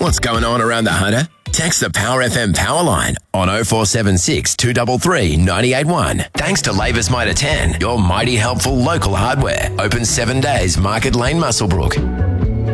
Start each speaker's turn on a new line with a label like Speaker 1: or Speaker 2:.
Speaker 1: What's going on around the Hunter? Text the Power FM power line on 0476 233 981. Thanks to Labour's Mitre 10, your mighty helpful local hardware. Open 7 days, Market Lane, Muswellbrook.